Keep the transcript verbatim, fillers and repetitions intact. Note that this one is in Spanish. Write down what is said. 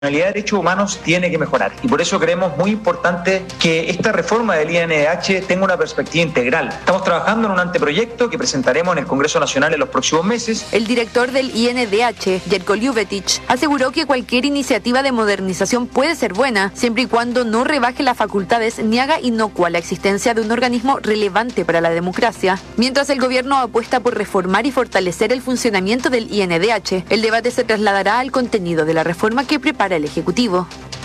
La calidad de derechos humanos tiene que mejorar y por eso creemos muy importante que esta reforma del I N D H tenga una perspectiva integral. Estamos trabajando en un anteproyecto que presentaremos en el Congreso Nacional en los próximos meses. El director del I N D H, Jerko Ljubetić, aseguró que cualquier iniciativa de modernización puede ser buena, siempre y cuando no rebaje las facultades ni haga inocua la existencia de un organismo relevante para la democracia. Mientras el gobierno apuesta por reformar y fortalecer el funcionamiento del I N D H, el debate se trasladará al contenido de la reforma que prepara el Ejecutivo.